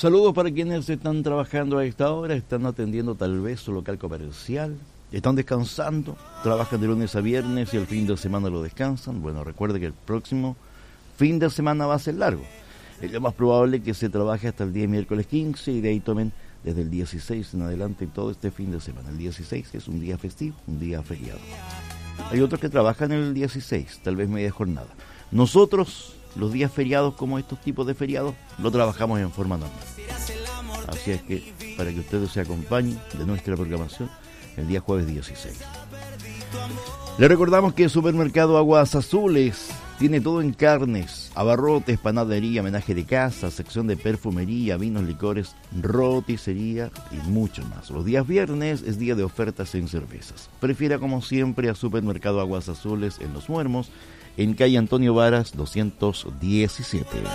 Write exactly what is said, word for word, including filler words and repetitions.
Saludos para quienes están trabajando a esta hora, están atendiendo tal vez su local comercial, están descansando, trabajan de lunes a viernes y el fin de semana lo descansan. Bueno, recuerde que el próximo fin de semana va a ser largo. Es lo más probable que se trabaje hasta el día miércoles quince y de ahí tomen desde el dieciséis en adelante todo este fin de semana. El dieciséis es un día festivo, un día feriado. Hay otros que trabajan el dieciséis, tal vez media jornada. Nosotros, los días feriados como estos tipos de feriados, lo trabajamos en forma normal. Así es que, para que ustedes se acompañen de nuestra programación el día jueves dieciséis. Le recordamos que el supermercado Aguas Azules tiene todo en carnes, abarrotes, panadería, menaje de casa, sección de perfumería, vinos, licores, roticería y mucho más. Los días viernes es día de ofertas en cervezas. Prefiera como siempre a Supermercado Aguas Azules en Los Muermos, en calle Antonio Varas doscientos diecisiete.